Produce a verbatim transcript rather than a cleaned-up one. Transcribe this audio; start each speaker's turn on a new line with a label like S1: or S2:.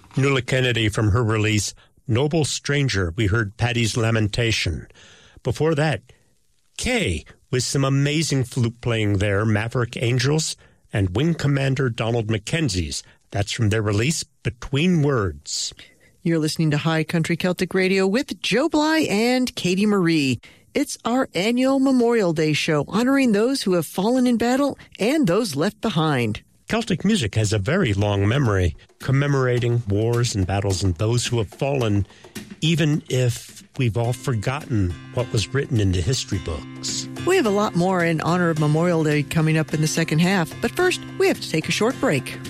S1: Nuala Kennedy from her release, Noble Stranger, we heard Paddy's Lamentation. Before that, Kay with some amazing flute playing there, Maverick Angels, and Wing Commander Donald Mackenzie's. That's from their release, Between Words.
S2: You're listening to High Country Celtic Radio with Joe Bly and Katie Marie. It's our annual Memorial Day show, honoring those who have fallen in battle and those left behind.
S1: Celtic music has a very long memory, commemorating wars and battles and those who have fallen, even if we've all forgotten what was written in the history books.
S2: We have a lot more in honor of Memorial Day coming up in the second half, but first, we have to take a short break.